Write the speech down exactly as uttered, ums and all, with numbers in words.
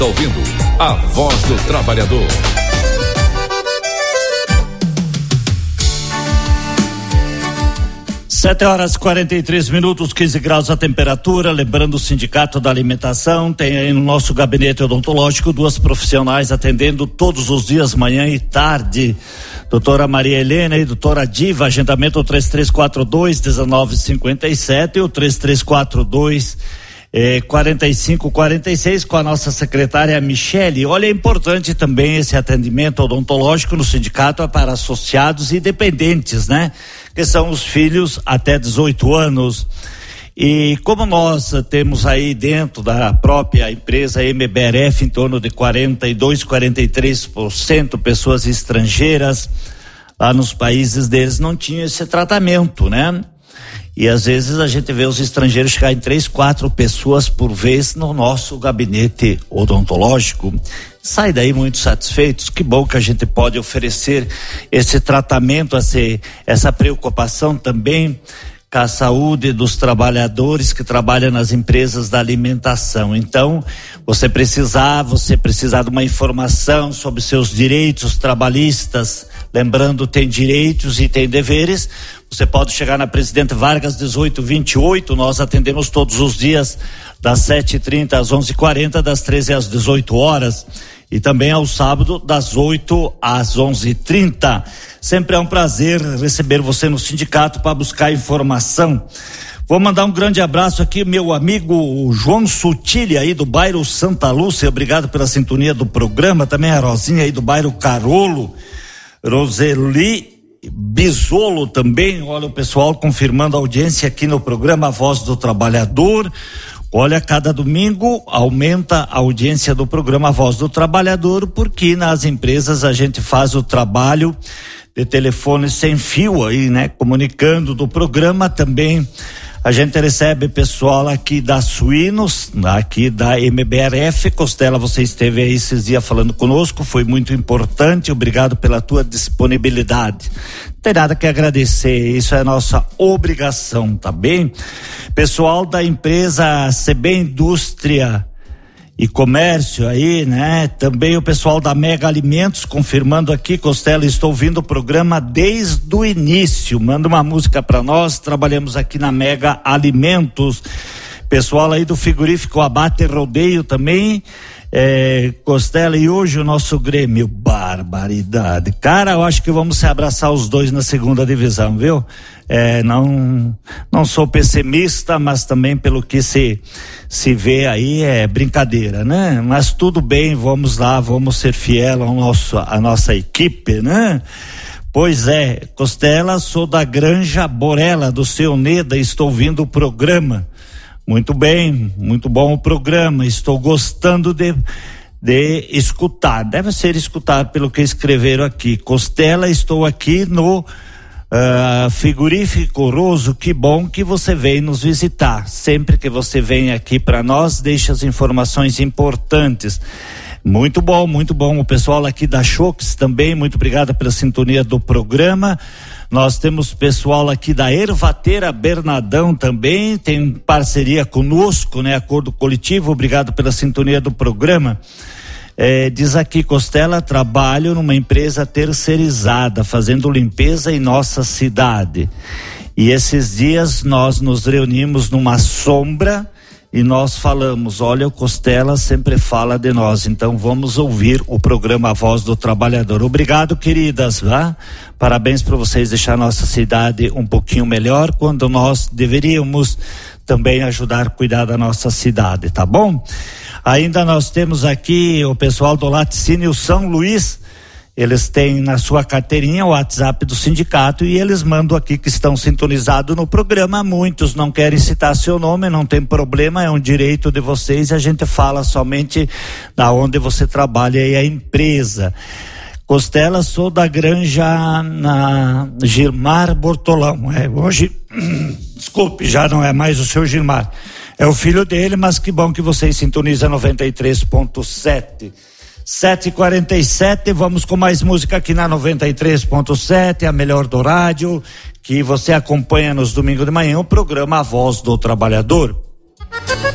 Ouvindo a Voz do Trabalhador. Sete horas e quarenta e três minutos, quinze graus a temperatura. Lembrando, o Sindicato da Alimentação tem aí no nosso gabinete odontológico duas profissionais atendendo todos os dias, manhã e tarde. Doutora Maria Helena e doutora Diva. Agendamento três três quatro dois, um nove cinco sete e o três três quatro dois É, quarenta e cinco quarenta e seis com a nossa secretária Michele. Olha, é importante também esse atendimento odontológico no sindicato para associados e dependentes, né? Que são os filhos até dezoito anos. E como nós temos aí dentro da própria empresa M B R F em torno de quarenta e dois, quarenta e três por cento pessoas estrangeiras, lá nos países deles não tinha esse tratamento, né? E às vezes a gente vê os estrangeiros chegar em três, quatro pessoas por vez no nosso gabinete odontológico. Sai daí muito satisfeitos. Que bom que a gente pode oferecer esse tratamento, esse, essa preocupação também com a saúde dos trabalhadores que trabalham nas empresas da alimentação. Então, você precisar, você precisar de uma informação sobre seus direitos trabalhistas, lembrando, tem direitos e tem deveres, você pode chegar na Presidente Vargas dezoito vinte e oito, nós atendemos todos os dias das sete e trinta às onze e quarenta, das treze às dezoito horas e também ao sábado das oito às onze e trinta. Sempre é um prazer receber você no sindicato para buscar informação. Vou mandar um grande abraço aqui, meu amigo João Sutili aí do bairro Santa Lúcia, obrigado pela sintonia do programa, também a Rosinha aí do bairro Carolo, Roseli Bisolo também, olha o pessoal confirmando a audiência aqui no programa Voz do Trabalhador. Olha, cada domingo aumenta a audiência do programa Voz do Trabalhador, porque nas empresas a gente faz o trabalho de telefone sem fio aí, né? Comunicando do programa também. A gente recebe pessoal aqui da Suínos, aqui da M B R F. Costela, você esteve aí esses dias falando conosco, foi muito importante, obrigado pela tua disponibilidade. Não tem nada que agradecer, isso é nossa obrigação, tá bem? Pessoal da empresa C B Indústria e Comércio aí, né? Também o pessoal da Mega Alimentos confirmando aqui, Costela, estou ouvindo o programa desde o início, manda uma música para nós, trabalhamos aqui na Mega Alimentos. Pessoal aí do frigorífico Abate Rodeio também, é, Costela, e hoje o nosso Grêmio, barbaridade, cara, eu acho que vamos se abraçar os dois na segunda divisão, viu? É, não, não sou pessimista, mas também pelo que se, se vê aí é brincadeira, né? Mas tudo bem, vamos lá, vamos ser fiel ao nosso, à nossa equipe, né? Pois é, Costela, sou da Granja Borella, do seu Neda, estou ouvindo o programa. Muito bem, muito bom o programa, estou gostando de, de escutar, deve ser escutar pelo que escreveram aqui. Costela, estou aqui no Uh, frigorífico Roso, que bom que você veio nos visitar. Sempre que você vem aqui para nós, deixa as informações importantes. Muito bom, muito bom. O pessoal aqui da Chox também, muito obrigado pela sintonia do programa. Nós temos pessoal aqui da Ervateira Bernadão também, tem parceria conosco, né? Acordo coletivo, obrigado pela sintonia do programa. É, diz aqui, Costela, trabalho numa empresa terceirizada, fazendo limpeza em nossa cidade. E esses dias nós nos reunimos numa sombra e nós falamos, olha, o Costela sempre fala de nós, então vamos ouvir o programa Voz do Trabalhador. Obrigado, queridas, tá? Parabéns para vocês deixar nossa cidade um pouquinho melhor, quando nós deveríamos também ajudar a cuidar da nossa cidade, tá bom? Ainda nós temos aqui o pessoal do Laticínio São Luís, eles têm na sua carteirinha o WhatsApp do sindicato e eles mandam aqui que estão sintonizados no programa. Muitos não querem citar seu nome, não tem problema, é um direito de vocês, a gente fala somente da onde você trabalha e a empresa. Costela, sou da Granja na Gilmar Bortolão, é, hoje, desculpe, já não é mais o seu Gilmar, é o filho dele, mas que bom que vocês sintonizam noventa e três ponto sete. sete e quarenta e sete, vamos com mais música aqui na noventa e três ponto sete, a melhor do rádio, que você acompanha nos domingos de manhã, o programa A Voz do Trabalhador.